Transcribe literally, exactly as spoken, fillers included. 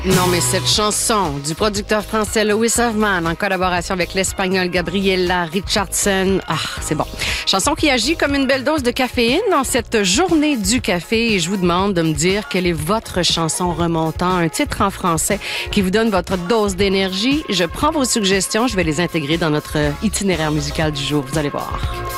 Non, mais cette chanson du producteur français Louis Hoffman en collaboration avec l'espagnol Gabriela Richardson, ah, c'est bon. Chanson qui agit comme une belle dose de caféine dans cette journée du café et je vous demande de me dire quelle est votre chanson remontant, un titre en français qui vous donne votre dose d'énergie. Je prends vos suggestions, je vais les intégrer dans notre itinéraire musical du jour, vous allez voir.